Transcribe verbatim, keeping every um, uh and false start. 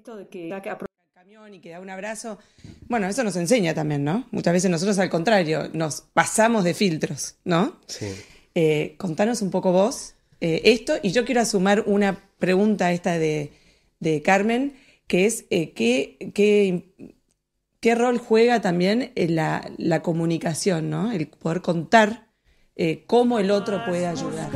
esto de que saca el camión y que da un abrazo, bueno, eso nos enseña también, ¿no? Muchas veces nosotros al contrario, nos pasamos de filtros, ¿no? Sí. Eh, contanos un poco vos eh, esto, y yo quiero sumar una pregunta esta de, de Carmen, que es eh, ¿qué, qué, qué rol juega también en la, la comunicación, ¿no? El poder contar eh, cómo el otro puede ayudar.